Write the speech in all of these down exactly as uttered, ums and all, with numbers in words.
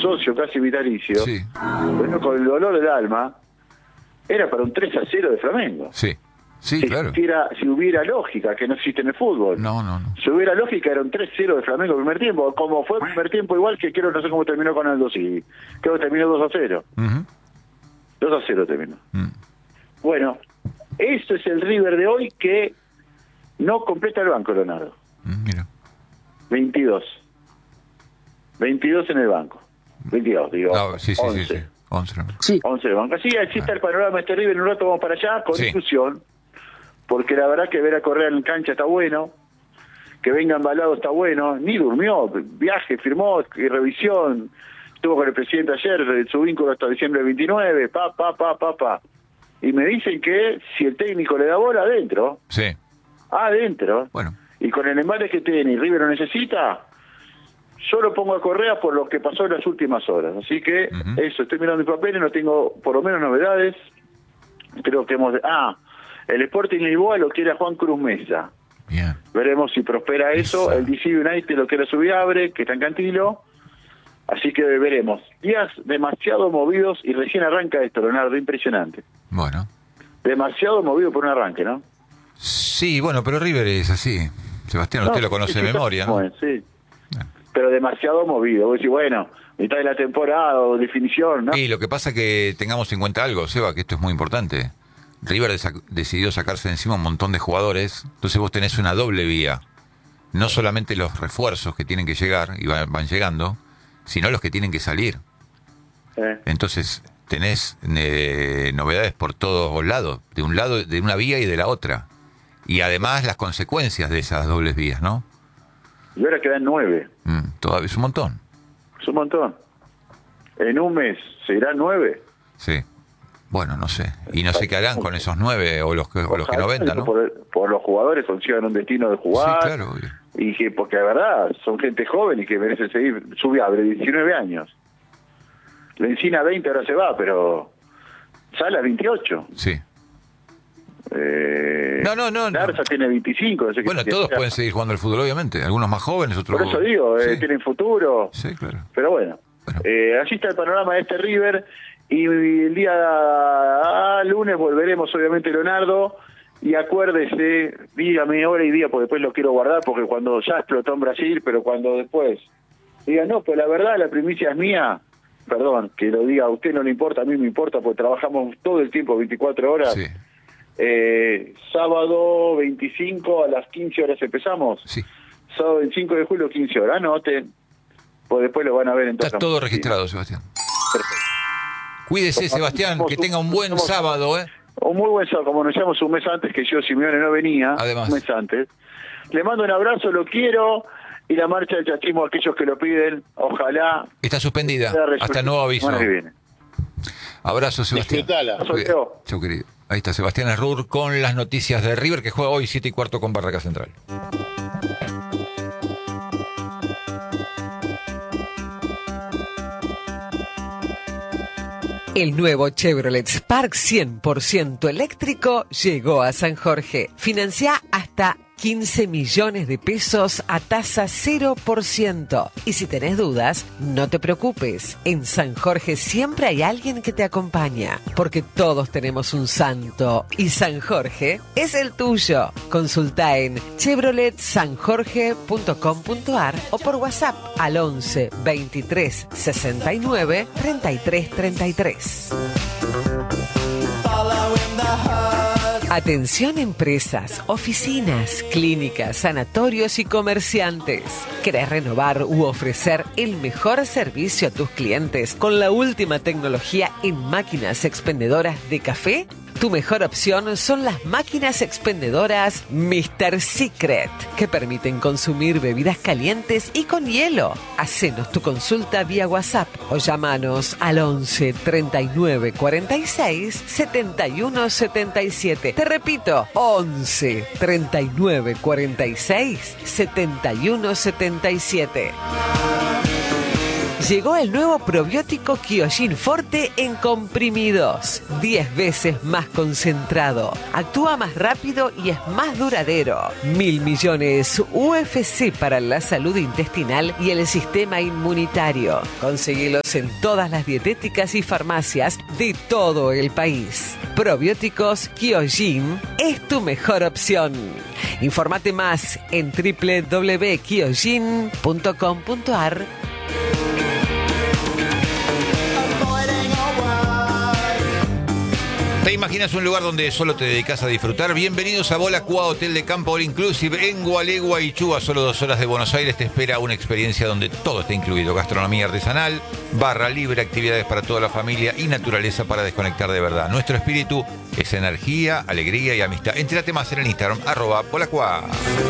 socio casi vitalicio, Sí. bueno, con el dolor del alma, era para un tres a cero de Flamengo. Sí. Sí, si, claro. existiera, si hubiera lógica, que no existe en el fútbol. No, no, no. Si hubiera lógica, era un tres cero de Flamengo el primer tiempo. Como fue el primer tiempo, igual que creo, no sé cómo terminó con Aldo Civi. Creo que terminó dos a cero. Uh-huh. dos a cero terminó. Mm. Bueno, esto es el River de hoy que no completa el banco, Leonardo. Mm, mira. veintidós. veintidós en el banco. veintidós, digo. No, sí, sí, once. sí, sí. once. Sí. once de banco. Sí, existe Ah. el panorama de este River. En un rato vamos para allá con Sí. discusión. Porque la verdad que ver a Correa en cancha está bueno. Que venga embalado está bueno. Ni durmió. Viaje, firmó, y revisión. Estuvo con el presidente ayer, su vínculo hasta diciembre del veintinueve. Pa, pa, pa, pa, pa. Y me dicen que si el técnico le da bola, adentro. Sí. Adentro. Bueno. Y con el embate que tiene y River lo necesita, yo lo pongo a Correa por lo que pasó en las últimas horas. Así que Uh-huh. eso, estoy mirando mis papeles, no tengo por lo menos novedades. Creo que hemos... Ah, el Sporting Lisboa lo quiere a Juan Cruz Mesa. Bien. Veremos si prospera eso. Esa. El D C United lo quiere a Subiabre, que está en Cantilo. Así que veremos. Días demasiado movidos y recién arranca esto, Leonardo, impresionante. Bueno. Demasiado movido por un arranque, ¿no? Sí, bueno, pero River es así. Sebastián, usted No, lo conoce sí, de sí, memoria, ¿no? bueno, sí. Pero demasiado movido. Vos decís, bueno, mitad de la temporada o definición, ¿no? Y lo que pasa es que tengamos en cuenta algo, Seba, que esto es muy importante. River desa- decidió sacarse de encima un montón de jugadores, entonces vos tenés una doble vía. No solamente los refuerzos que tienen que llegar y van, van llegando, sino los que tienen que salir. Eh, Entonces tenés eh, novedades por todos lados, de un lado, de una vía y de la otra. Y además las consecuencias de esas dobles vías, ¿no? y ahora quedan nueve. Mm, todavía es un montón. Es un montón. En un mes, ¿serán nueve? Sí. Bueno, no sé. Y no sé qué harán con esos nueve o los que, o los que no Ojalá vendan, ¿no? Por, por los jugadores consigan un destino de jugar. Sí, claro, obvio. Y que, porque la verdad, son gente joven y que merece seguir. Subiabre, diecinueve años. La Encina veinte ahora se va, pero Salas veintiocho. Sí. Eh, No, no, no, no. Garza tiene veinticinco. No sé qué Bueno, tiene. todos pueden seguir jugando al fútbol, obviamente. Algunos más jóvenes, otros... Por eso digo, eh, Sí. tienen futuro. Sí, claro. Pero bueno, Bueno. eh, así está el panorama de este River. Y el día ah, lunes volveremos, obviamente, Leonardo. Y acuérdese, dígame hora y día, porque después lo quiero guardar, porque cuando ya explotó en Brasil, pero cuando después diga, no, pues la verdad, la primicia es mía. Perdón, que lo diga a usted no le importa, a mí me importa, porque trabajamos todo el tiempo, veinticuatro horas. Sí, Eh, sábado veinticinco a las quince horas empezamos. sí. Sábado veinticinco de julio, quince horas. Anoten, pues después lo van a ver en Está todo registrado, Sebastián. Perfecto. Cuídese, Sebastián, que tenga un buen Somos- sábado, ¿eh? Un muy buen sábado, como nos llamamos un mes antes que yo, Simeone no venía. Además. Un mes antes. Le mando un abrazo, lo quiero. Y la marcha del chachismo a aquellos que lo piden. Ojalá. Está suspendida. sea resuelta Hasta nuevo la aviso. semana que viene. Abrazo, Sebastián. Disfrutala. Solteo. Chau, querido. Ahí está Sebastián Errur con las noticias de River, que juega hoy siete y cuarto con Barraca Central. El nuevo Chevrolet Spark cien por ciento eléctrico llegó a San Jorge. Financia hasta quince millones de pesos a tasa cero por ciento. Y si tenés dudas, no te preocupes. En San Jorge siempre hay alguien que te acompaña, porque todos tenemos un santo y San Jorge es el tuyo. Consulta en chevrolet san jorge punto com punto a r o por WhatsApp al once veintitrés sesenta y nueve treinta y tres treinta y tres. Atención empresas, oficinas, clínicas, sanatorios y comerciantes. ¿Querés renovar u ofrecer el mejor servicio a tus clientes con la última tecnología en máquinas expendedoras de café? Tu mejor opción son las máquinas expendedoras míster Secret, que permiten consumir bebidas calientes y con hielo. Hacenos tu consulta vía WhatsApp o llámanos al once treinta y nueve cuarenta y seis setenta y uno setenta y siete. Te repito, once treinta y nueve cuarenta y seis setenta y uno setenta y siete. Llegó el nuevo probiótico Kyojin Forte en comprimidos. diez veces más concentrado. Actúa más rápido y es más duradero. Mil millones U F C para la salud intestinal y el sistema inmunitario. Conseguilos en todas las dietéticas y farmacias de todo el país. Probióticos Kyojin es tu mejor opción. Infórmate más en doble u doble u doble u punto kyojin punto com punto a r. ¿Te imaginas un lugar donde solo te dedicas a disfrutar? Bienvenidos a Bolacua, Hotel de Campo All Inclusive en Gualeguaychú. A solo dos horas de Buenos Aires te espera una experiencia donde todo está incluido. Gastronomía artesanal, barra libre, actividades para toda la familia y naturaleza para desconectar de verdad. Nuestro espíritu es energía, alegría y amistad. Entérate más en el Instagram, arroba Bolacua.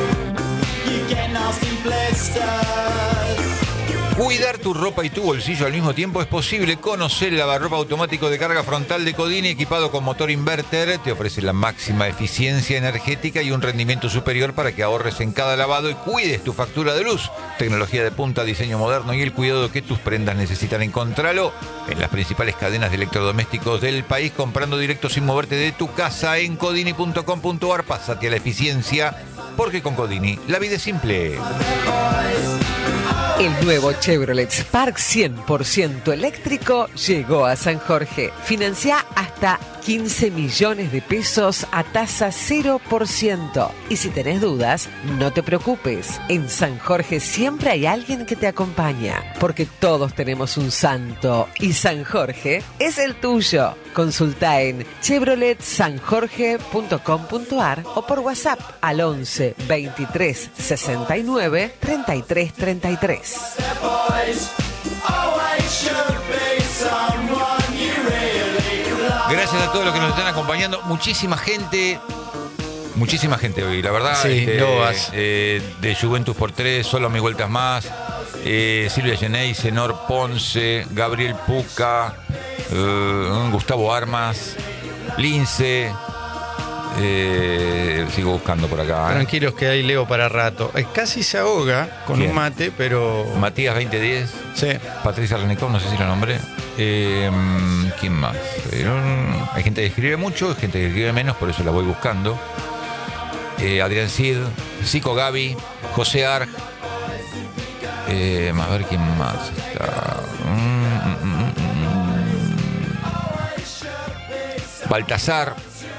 Cuidar tu ropa y tu bolsillo al mismo tiempo es posible. Conocer el lavarropa automático de carga frontal de Codini, equipado con motor inverter. Te ofrece la máxima eficiencia energética y un rendimiento superior para que ahorres en cada lavado y cuides tu factura de luz. Tecnología de punta, diseño moderno y el cuidado que tus prendas necesitan. Encontralo en las principales cadenas de electrodomésticos del país, comprando directo sin moverte de tu casa en codini punto com punto a r. Pásate a la eficiencia, porque con Codini la vida es simple. El nuevo Chevrolet Spark cien por ciento eléctrico llegó a San Jorge. Financia hasta quince millones de pesos a tasa cero por ciento. Y si tenés dudas, no te preocupes. En San Jorge siempre hay alguien que te acompaña, porque todos tenemos un santo y San Jorge es el tuyo. Consulta en chevrolet san jorge punto com punto a r o por WhatsApp al once veintitrés sesenta y nueve treinta y tres treinta y tres. Gracias a todos los que nos están acompañando. Muchísima gente, muchísima gente hoy, la verdad. Sí, este, Loas. Eh, de Juventus por tres, Solo mis vueltas más. Eh, Silvia Genei, Senor Ponce, Gabriel Puca, eh, Gustavo Armas, Lince. Eh, sigo buscando por acá. ¿eh? Tranquilos que hay Leo para rato. Eh, Casi se ahoga con ¿Quién? un mate, pero... Matías veinte diez. Sí. Patricia Renicov, no sé si lo nombré. Eh, ¿Quién más? Pero, hay gente que escribe mucho, hay gente que escribe menos, por eso la voy buscando. Eh, Adrián Cid, Zico Gaby, José Arg. Eh, a ver quién más está. Mm, mm, mm, mm. Baltasar.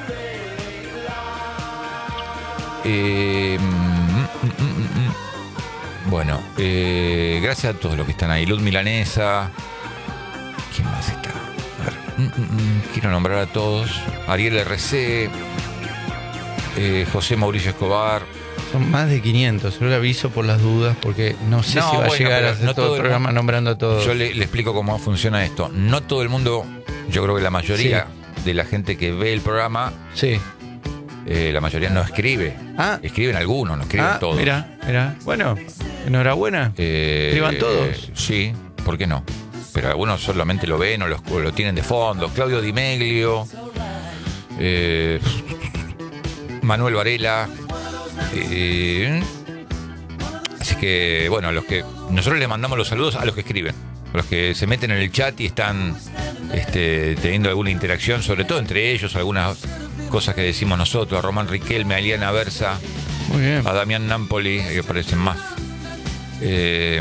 Eh, mm, mm, mm, mm. Bueno, eh, gracias a todos los que están ahí. Luz Milanesa. ¿Quién más está? A ver, mm, mm, mm. Quiero nombrar a todos. Ariel R C. Eh, José Mauricio Escobar. Son más de quinientos. Yo le aviso por las dudas porque no sé No, si va bueno, a llegar pero a hacer no todo todo el el programa mundo- nombrando a todos. Yo le, le explico cómo funciona esto. No todo el mundo, yo creo que la mayoría de la gente que ve el programa, Sí. eh, la mayoría no escribe. Ah. Escriben algunos, no escriben Ah, todos. mira, mira. Bueno, enhorabuena. Eh, ¿Escriban todos? eh, sí, ¿por qué no? Pero algunos solamente lo ven o lo, o lo tienen de fondo. Claudio Di Meglio, eh, Manuel Varela. eh, así que, bueno, los que nosotros les mandamos los saludos a los que escriben, a los que se meten en el chat y están este, teniendo alguna interacción, sobre todo entre ellos, algunas cosas que decimos nosotros, a Román Riquelme, a Eliana Versa, Muy bien. a Damián Nampoli, que aparecen más. Eh,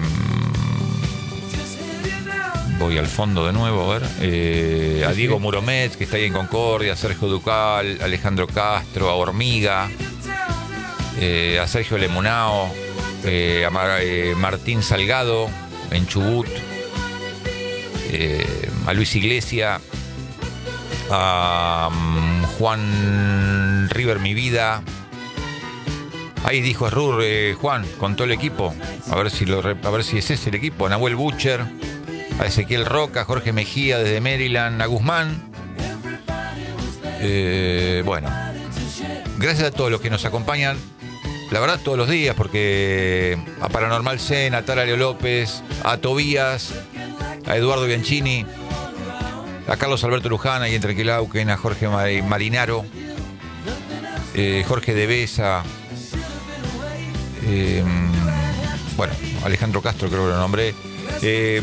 voy al fondo de nuevo, a ver. Eh, a Diego Muromet, que está ahí en Concordia, a Sergio Ducal, a Alejandro Castro, a Hormiga, eh, a Sergio Lemunao, eh, a Mar- eh, Martín Salgado, en Chubut, eh, a Luis Iglesia, a um, Juan River Mi Vida. Ahí dijo Rur, eh, Juan, con todo el equipo. A ver si lo, a ver si ese es el equipo. A Nahuel Butcher, a Ezequiel Roca, Jorge Mejía desde Maryland, a Guzmán. Eh, bueno, gracias a todos los que nos acompañan. La verdad, todos los días, porque a Paranormal Zen, a Tara Leo López, a Tobías, a Eduardo Bianchini, a Carlos Alberto Luján, ahí en Trenquilauquen, a Jorge Marinaro, eh, Jorge de Besa, eh, bueno, Alejandro Castro creo que lo nombré, Eh,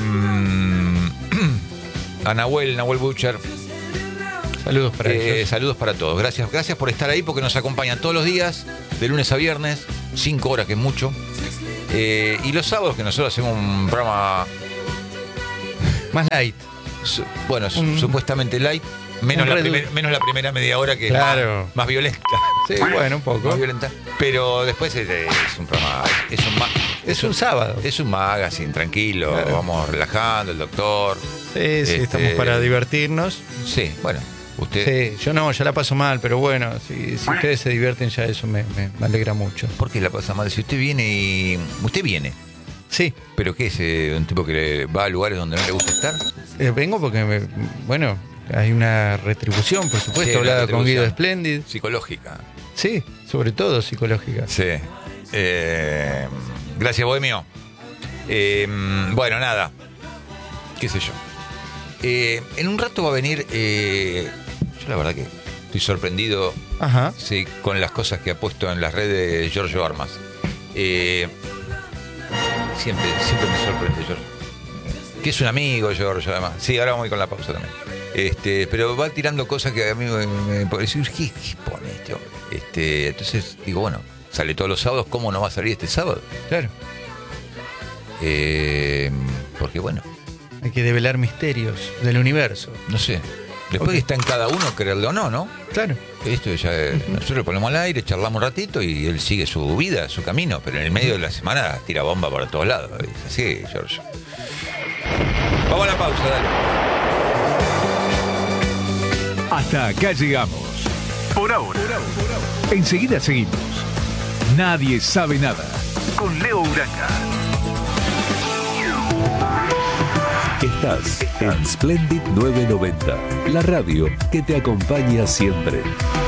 a Nahuel, Nahuel Butcher. Saludos para Eh, ellos. saludos para todos. Gracias, gracias por estar ahí porque nos acompañan todos los días, de lunes a viernes, cinco horas que es mucho. Eh, y los sábados que nosotros hacemos un programa, Más light. su- bueno, su- Un- supuestamente light, menos un la, redu- primer- menos la primera media hora que Claro. es más, más violenta. Sí, bueno, un poco. Más violenta. Pero después es, es un programa, es un, ma- Es un sábado. Es un magazine, tranquilo, Claro. vamos relajando, el doctor. Sí, sí, Este, estamos para divertirnos. Sí, bueno, usted. Sí, yo no, ya la paso mal, pero bueno, si, si ustedes se divierten ya eso me, me- me alegra mucho. ¿Por qué la pasa mal? Si usted viene y. Usted viene. Sí, ¿Pero qué es? eh, ¿Un tipo que le va a lugares donde no le gusta estar? eh, vengo porque, me- bueno, hay una retribución, por supuesto, Sí, una hablada con retribución. Guido Splendid. Psicológica. Sí, sobre todo psicológica. Sí. Eh, gracias, Bohemio. Eh, bueno, nada. ¿Qué sé yo? Eh, en un rato va a venir. eh, yo la verdad que estoy sorprendido, Ajá. sí, con las cosas que ha puesto en las redes Giorgio Armas. Eh, siempre, siempre me sorprende Giorgio. Que es un amigo, Giorgio, además. Sí, ahora voy con la pausa también. Este, pero va tirando cosas que a mí me, me pareció. ¿Qué, qué pone este hombre? Este, entonces digo, bueno, sale todos los sábados, ¿cómo no va a salir este sábado? Claro. Eh, porque bueno, Hay que develar misterios del universo. no sé. Después Ok. está en cada uno creerle o no, ¿no? Claro. Esto ya, eh, nosotros lo ponemos al aire, charlamos un ratito y él sigue su vida, su camino, pero en el medio de la semana tira bomba por todos lados. Es así, George. Vamos a la pausa, dale. Hasta acá llegamos. Por ahora. Enseguida seguimos. Nadie sabe nada. Con Leo Uranga. Estás en Splendid novecientos noventa, la radio que te acompaña siempre.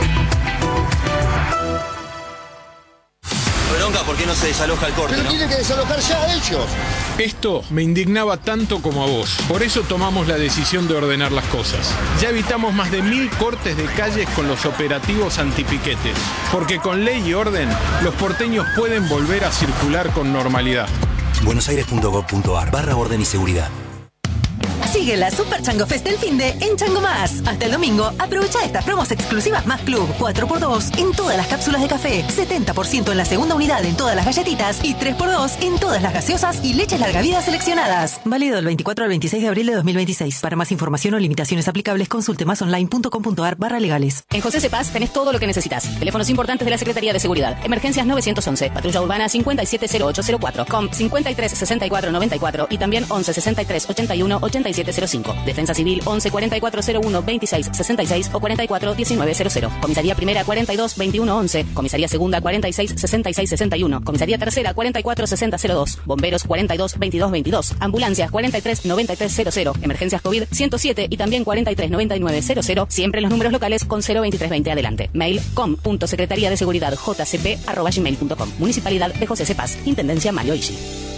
Bronca, ¿por qué no se desaloja el corte, Pero no? tienen que desalojar ya ellos. Esto me indignaba tanto como a vos. Por eso tomamos la decisión de ordenar las cosas. Ya evitamos más de mil cortes de calles con los operativos antipiquetes. Porque con ley y orden, los porteños pueden volver a circular con normalidad. buenosaires.gov.ar barra orden y seguridad. Sigue la Super Chango Fest del Finde en Chango Más. Hasta el domingo, aprovecha estas promos exclusivas Más Club. cuatro por dos en todas las cápsulas de café, setenta por ciento en la segunda unidad en todas las galletitas y tres por dos en todas las gaseosas y leches larga vida seleccionadas. Válido del veinticuatro al veintiséis de abril de dos mil veintiséis. Para más información o limitaciones aplicables, consulte másonline.com.ar barra legales. En José Cepaz tenés todo lo que necesitas. Teléfonos importantes de la Secretaría de Seguridad. Emergencias nueve once. Patrulla Urbana cincuenta y siete cero ocho cero cuatro. Com cincuenta y tres sesenta y cuatro noventa y cuatro y también once sesenta y tres ochenta y uno ochenta y siete cero cinco. Defensa Civil once cuarenta y cuatro cero uno veintiséis sesenta y seis o cuarenta y cuatro diecinueve cero cero. Comisaría Primera cuarenta y dos veintiuno once. Comisaría Segunda cuarenta y seis sesenta y seis sesenta y uno. Comisaría Tercera cuarenta y cuatro sesenta cero dos. Bomberos cuarenta y dos veintidós veintidós. Ambulancias cuarenta y tres noventa y tres cero cero. Emergencias COVID ciento siete y también cuarenta y tres noventa y nueve cero cero. Siempre los números locales con cero veintitrés veinte adelante. Mail com punto secretaría de seguridad jcp arroba gmail punto com. Municipalidad de José Cepaz. Intendencia Mario Ishi.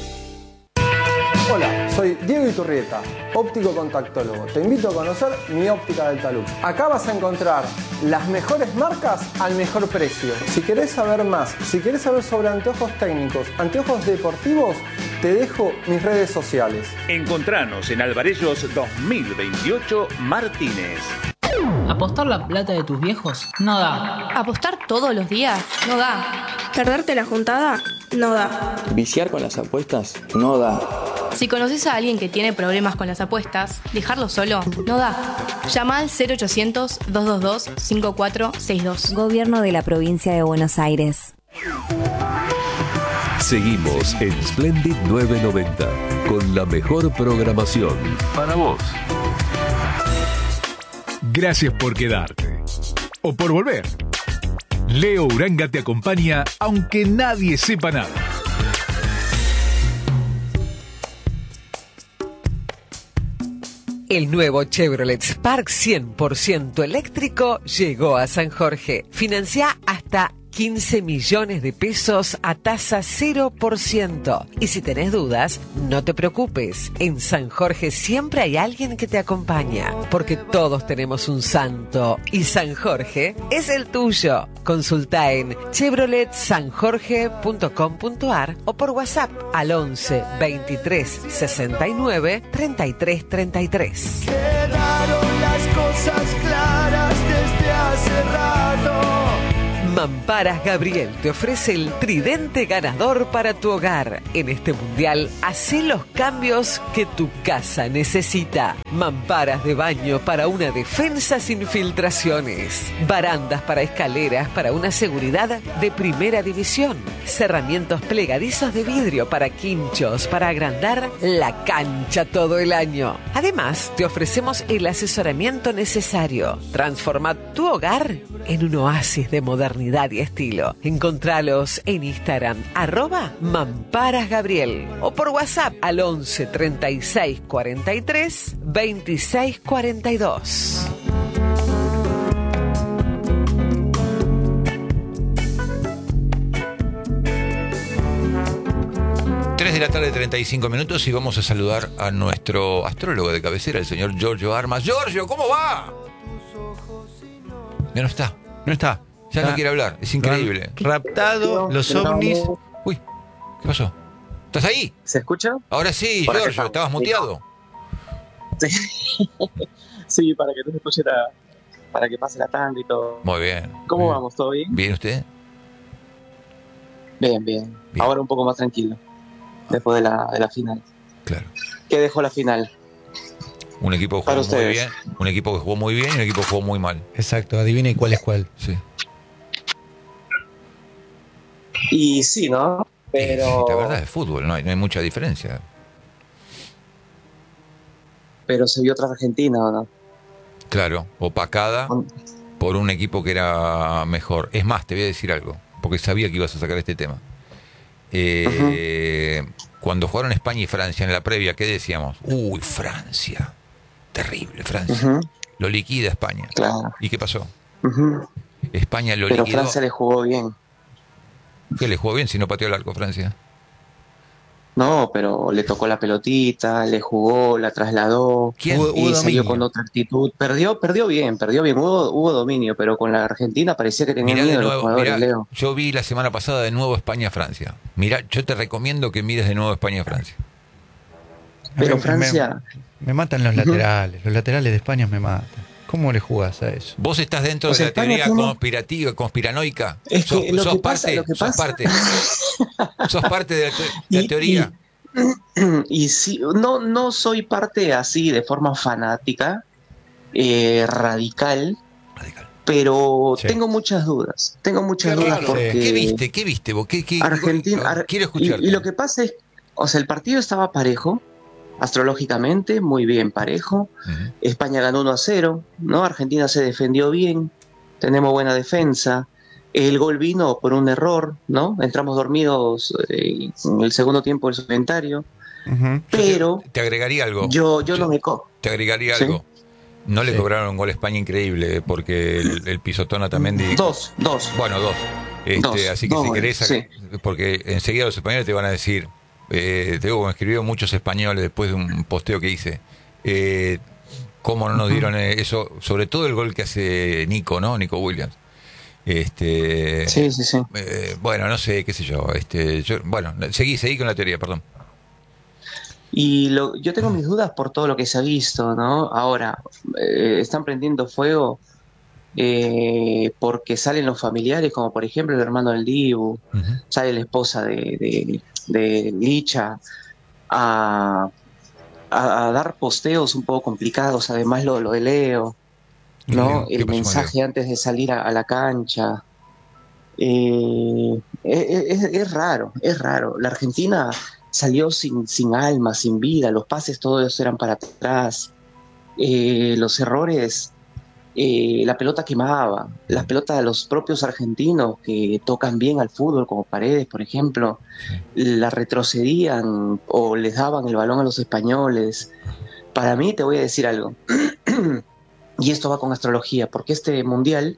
Hola, soy Diego Iturrieta, óptico contactólogo. Te invito a conocer mi óptica del talud. Acá vas a encontrar las mejores marcas al mejor precio. Si querés saber más, si querés saber sobre anteojos técnicos, anteojos deportivos, te dejo mis redes sociales. Encontranos en Alvarellos dos mil veintiocho Martínez. ¿Apostar la plata de tus viejos? No da. ¿Apostar todos los días? No da. ¿Perderte la juntada? No da. ¿Viciar con las apuestas? No da. Si conoces a alguien que tiene problemas con las apuestas, dejarlo solo no da. Llama al cero ochocientos dos dos dos cinco cuatro seis dos. Gobierno de la Provincia de Buenos Aires. Seguimos en Splendid novecientos noventa con la mejor programación para vos. Gracias por quedarte. O por volver. Leo Uranga te acompaña aunque nadie sepa nada. El nuevo Chevrolet Spark cien por ciento eléctrico llegó a San Jorge. Financia hasta quince millones de pesos a tasa cero por ciento. Y si tenés dudas, no te preocupes. En San Jorge siempre hay alguien que te acompaña, porque todos tenemos un santo y San Jorge es el tuyo. Consulta en chevrolet san jorge punto com punto ar o por WhatsApp al once veintitrés sesenta y nueve treinta y tres treinta y tres. Quedaron las cosas claras desde hace rato. Mamparas Gabriel te ofrece el tridente ganador para tu hogar. En este mundial, hacé los cambios que tu casa necesita. Mamparas de baño para una defensa sin filtraciones. Barandas para escaleras para una seguridad de primera división. Cerramientos plegadizos de vidrio para quinchos para agrandar la cancha todo el año. Además, te ofrecemos el asesoramiento necesario. Transforma tu hogar en un oasis de modernidad y estilo. Encontralos en Instagram, arroba Mamparas Gabriel, o por WhatsApp al once treinta y seis cuarenta y tres veintiséis cuarenta y dos. tres de la tarde, treinta y cinco minutos, y vamos a saludar a nuestro astrólogo de cabecera, el señor Giorgio Armas. Giorgio, ¿cómo va? Ya no está. No está. Ya Está no quiere hablar, es increíble. Raptado, los ovnis. Uy, ¿qué pasó? ¿Estás ahí? ¿Se escucha? Ahora sí, Por acá Giorgio, estamos. estabas muteado. Sí. Sí, para que no se escuche la, para que pase la tanda y todo. Muy bien. ¿Cómo Bien. vamos? ¿Todo bien? ¿Bien usted? Bien, bien. Ahora un poco más tranquilo. Después de la, de la final. Claro. ¿Qué dejó la final? Un equipo que Para jugó muy ustedes. bien, un equipo que jugó muy bien y un equipo que jugó muy mal. Exacto, adivine cuál es cuál. Sí. Y sí, ¿no? Pero, La verdad es fútbol, no hay, no hay mucha diferencia. pero se vio otra Argentina, ¿o no? Claro, opacada por un equipo que era mejor. Es más, te voy a decir algo, porque sabía que ibas a sacar este tema. Eh, uh-huh. Cuando jugaron España y Francia en la previa, ¿qué decíamos? Uy, Francia. Terrible, Francia. Uh-huh. Lo liquida España. Claro. ¿Y qué pasó? Uh-huh. España lo pero liquidó. Francia le jugó bien. ¿Qué le jugó bien si no pateó el arco Francia? No, pero le tocó la pelotita, le jugó, la trasladó. ¿Quién? Y Hubo salió con otra actitud. Perdió, perdió bien, perdió bien. Hubo, hubo dominio, pero con la Argentina parecía que tenía mirá miedo de los nuevo, jugadores, mirá, Leo. yo vi la semana pasada de nuevo España-Francia. Mirá, yo te recomiendo que mires de nuevo España-Francia. Pero me, Francia... Me, me matan los laterales. Uh-huh. Los laterales de España me matan. ¿Cómo le jugás a eso? Vos estás dentro o sea, de la España teoría tiene... conspirativa, conspiranoica. Es que sos, lo sos que parte, pasa, lo que sos pasa... parte. Sos parte de la, te- de la y, teoría. Y, y sí, no, no soy parte así de forma fanática, eh, radical, radical, pero sí. tengo muchas dudas. Tengo muchas Qué dudas raro. porque... ¿Qué viste? ¿Qué viste vos? ¿Qué, qué, Argentina, qué, Ar- quiero escucharte. Y, y lo que pasa es, o sea, el partido estaba parejo, astrológicamente, muy bien parejo. Uh-huh. España ganó uno a cero, ¿no? Argentina se defendió bien, tenemos buena defensa. El gol vino por un error, ¿no? Entramos dormidos eh, en el segundo tiempo del suplementario. Uh-huh. Pero te, te agregaría algo. Yo, yo, yo no me co. Te agregaría ¿Sí? algo. No le sí. cobraron un gol a España increíble porque el, el pisotón también di... dos, dos. Bueno, dos. Este, dos así que dos, si querés, sí. porque enseguida los españoles te van a decir, eh, te digo, como escribieron muchos españoles después de un posteo que hice, eh, cómo no nos dieron eso, sobre todo el gol que hace Nico, ¿no? Nico Williams. Este, sí, sí, sí. Eh, bueno, no sé, qué sé yo. Este, yo bueno, seguí, seguí con la teoría, perdón. Y lo, yo tengo mis dudas por todo lo que se ha visto, ¿no? Ahora, eh, están prendiendo fuego eh, porque salen los familiares, como por ejemplo el hermano del Dibu, uh-huh. sale la esposa de, de, de Licha a, a, a dar posteos un poco complicados, además lo, lo de Leo. ¿No? El mensaje antes de salir a, a la cancha. Eh, es, es, es raro, es raro. La Argentina salió sin, sin alma, sin vida, los pases todos eran para atrás, eh, los errores, eh, la pelota quemaba, las pelotas de los propios argentinos que tocan bien al fútbol, como Paredes, por ejemplo, la retrocedían o les daban el balón a los españoles. Para mí, te voy a decir algo. Y esto va con astrología, porque este mundial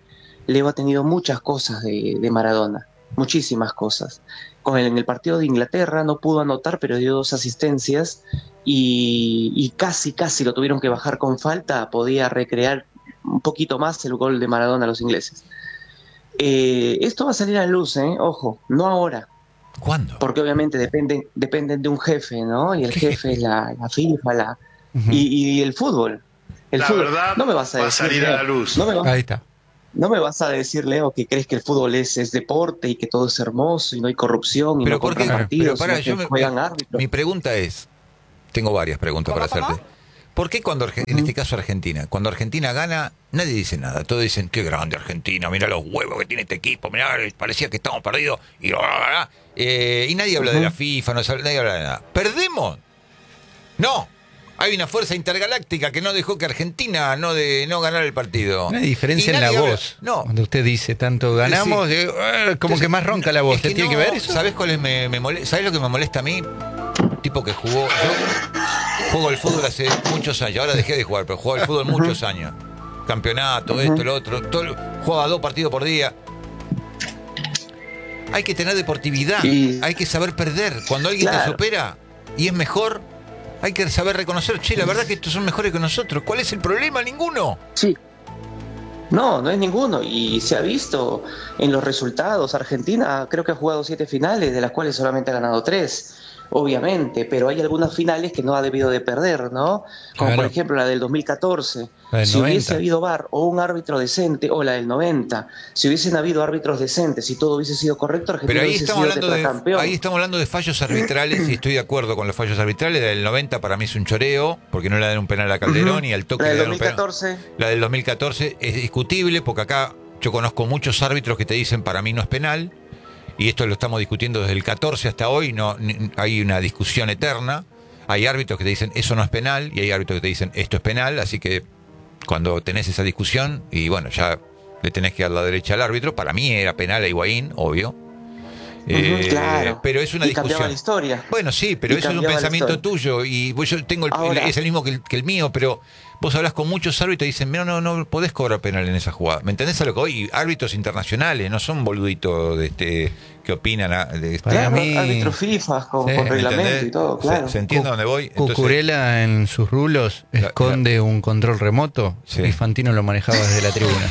Leo ha tenido muchas cosas de, de Maradona, muchísimas cosas. Con el, en el partido de Inglaterra no pudo anotar, pero dio dos asistencias y, y casi, casi lo tuvieron que bajar con falta, podía recrear un poquito más el gol de Maradona a los ingleses. Eh, esto va a salir a la luz, ¿eh? Ojo, no ahora. ¿Cuándo? Porque obviamente dependen, dependen de un jefe, ¿no? Y el jefe es la, la FIFA, la, uh-huh. y, y el fútbol. El la fútbol. verdad no me vas a, va decir, a salir Leo, a la luz. No me va, Ahí está. No me vas a decir, Leo, que crees que el fútbol es, es deporte y que todo es hermoso y no hay corrupción y pero no compran porque, partidos pero para, y no yo me, juegan árbitros. Mi pregunta es, tengo varias preguntas para hacerte. ¿Cómo? ¿Por qué cuando, en este caso Argentina, cuando Argentina gana, nadie dice nada? Todos dicen, qué grande Argentina, mira los huevos que tiene este equipo, mira, parecía que estamos perdidos, y, eh, y nadie habla uh-huh. de la FIFA, no, nadie habla de nada. ¿Perdemos? No. Hay una fuerza intergaláctica que no dejó que Argentina no de no ganara el partido. Una diferencia en la habla, voz. No. Cuando usted dice tanto ganamos, sí. de, uh, como Entonces, que más ronca la voz. ¿Te tiene no, que ver eso? ¿Sabes cuál es me, me molesta? ¿Sabes lo que me molesta a mí? Tipo que jugó. Yo juego al fútbol hace muchos años. Ahora dejé de jugar, pero juego al fútbol uh-huh. muchos años. Campeonato, uh-huh. esto, lo otro. Todo, jugaba dos partidos por día. Hay que tener deportividad. Sí. Hay que saber perder. Cuando alguien claro. te supera y es mejor. Hay que saber reconocer, che, la verdad que estos son mejores que nosotros. ¿Cuál es el problema? Ninguno. Sí. No, no es ninguno. Y se ha visto en los resultados. Argentina creo que ha jugado siete finales, de las cuales solamente ha ganado tres. Obviamente, pero hay algunas finales que no ha debido de perder, ¿no? Como claro. por ejemplo la del dos mil catorce. La del si noventa. Hubiese habido V A R o un árbitro decente, o la del noventa, si hubiesen habido árbitros decentes, si todo hubiese sido correcto, Argentina pero ahí hubiese estamos sido hablando tetracampeón. De, ahí estamos hablando de fallos arbitrales y estoy de acuerdo con los fallos arbitrales. La del noventa para mí es un choreo, porque no le dan un penal a Calderón uh-huh. y al toque la del le dan dos mil catorce. Un penal. La del dos mil catorce es discutible, porque acá yo conozco muchos árbitros que te dicen para mí no es penal. Y esto lo estamos discutiendo desde el catorce hasta hoy, no ni, hay una discusión eterna. Hay árbitros que te dicen eso no es penal y hay árbitros que te dicen esto es penal, así que cuando tenés esa discusión y bueno, ya le tenés que dar la derecha al árbitro, para mí era penal a Higuaín, obvio. Eh, claro. Pero es una y discusión. Cambiaba la historia. Bueno, sí, pero y eso es un pensamiento tuyo y yo tengo el, Ahora, el, es el mismo que el, que el mío, pero vos hablas con muchos árbitros y dicen, no, no, no podés cobrar penal en esa jugada. ¿Me entendés a lo que voy? Y árbitros internacionales, no son boluditos de este que opinan. De este, claro, mí, árbitros FIFA con, sí, con reglamento y todo, claro. ¿Se, ¿se entiende a dónde voy? Entonces, Cucurella en sus rulos esconde la, la, un control remoto. Sí. Y Fantino lo manejaba desde la tribuna.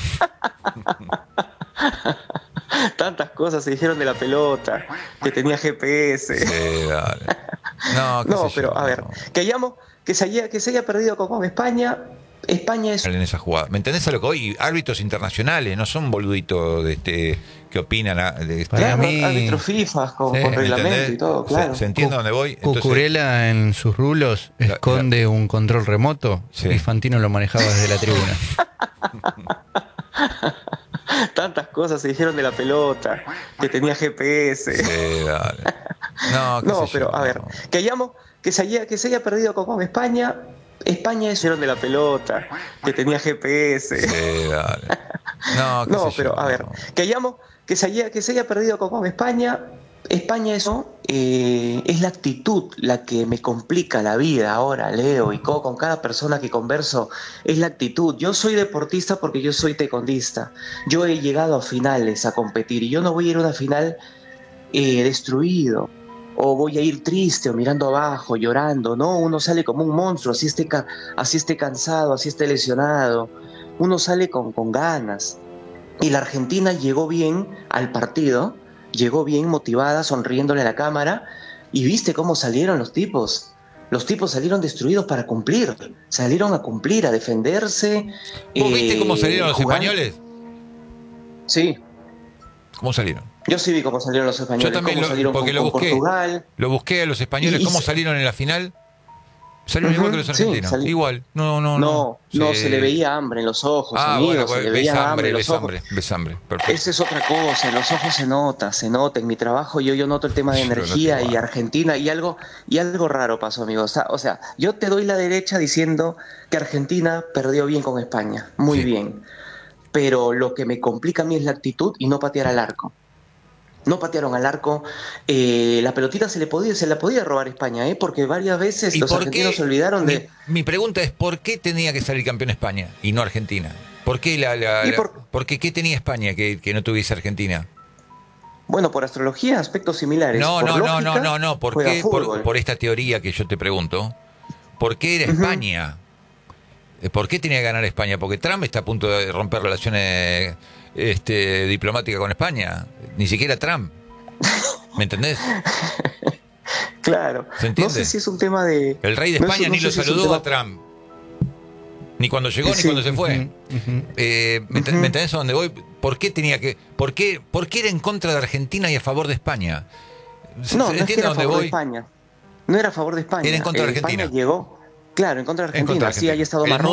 Tantas cosas se dijeron de la pelota, que tenía G P S. Sí, dale. No, no pero yo, a ver, no. que hayamos, que se haya, que se haya perdido con, con España, España es en esa jugada. ¿Me entendés a lo que voy? Y árbitros internacionales, no son boluditos de este que opinan de este. Claro, mí, árbitros FIFA con, sí, con reglamento y todo, claro. ¿Se, se entiende a dónde voy? Entonces, Cucurella en sus rulos esconde la, la, un control remoto sí. y Fantino lo manejaba desde la tribuna. Tantas cosas se dijeron de la pelota, que tenía G P S. Sí, dale. No, no pero yo, a ver, no. que hayamos, que se haya, que se haya perdido con, con España, España es de la pelota, que tenía G P S. Sí, dale. No, no pero yo, a ver, no. que hayamos, que se haya, que se haya perdido con, con España, España eso eh, es la actitud la que me complica la vida ahora, Leo, y co, con cada persona que converso, es la actitud. Yo soy deportista porque yo soy taekwondista. Yo he llegado a finales a competir y yo no voy a ir a una final eh, destruido o voy a ir triste o mirando abajo, llorando. No, uno sale como un monstruo, así esté, ca- así esté cansado, así esté lesionado. Uno sale con, con ganas. Y la Argentina llegó bien al partido, llegó bien motivada, sonriéndole a la cámara, y viste cómo salieron los tipos. Los tipos salieron destruidos para cumplir, salieron a cumplir, a defenderse. ¿Vos eh, viste cómo salieron los jugando. españoles? Sí. ¿Cómo salieron? Yo sí vi cómo salieron los españoles. Yo también, cómo lo, salieron porque con, lo busqué, con Portugal. Lo busqué a los españoles, y, cómo y, salieron en la final. Salieron uh-huh, igual que los argentinos. Sí, igual. No, no, no. No, no sí. Se le veía hambre en los ojos, ah, amigos. Bueno, se le ves veía hambre, hambre en ves los hambre, ojos. ves hambre. Perfecto. Esa es otra cosa, en los ojos se nota, se nota. En mi trabajo yo, yo noto el tema de energía no y Argentina y algo, y algo raro pasó, amigos. O sea, yo te doy la derecha diciendo que Argentina perdió bien con España, muy sí. bien. Pero lo que me complica a mí es la actitud y no patear al arco. No patearon al arco, eh, la pelotita se le podía, se la podía robar a España, ¿eh? Porque varias veces los argentinos qué? se olvidaron mi, de... Mi pregunta es, ¿por qué tenía que salir campeón España y no Argentina? ¿Por qué la, la, Y la- por- ¿por qué, qué tenía España que, que no tuviese Argentina? Bueno, por astrología, aspectos similares. No, Por no, no, lógica, no, no, no. ¿Por juega qué? fútbol. Por, por esta teoría que yo te pregunto. ¿Por qué era España? Eh, ¿Por qué tenía que ganar España? Porque Trump está a punto de romper relaciones este, diplomáticas con España. Ni siquiera Trump. ¿Me entendés? Claro. ¿Se entiende? No sé si es un tema de... El rey de no España sé- no ni sé lo si es un saludó tema- a Trump. Ni cuando llegó ni Sí. cuando se fue. Eh, ¿me, ent- ¿Me entendés a dónde voy? ¿Por qué tenía que, por qué, por qué era en contra de Argentina y a favor de España? ¿Se- No, se no es que entiende era a a dónde favor de voy? España. No era a favor de España. Era en contra de Eh, España Argentina. llegó, claro, en contra de En contra Argentina. de Sí, Argentina. hay Estado El Marruecos.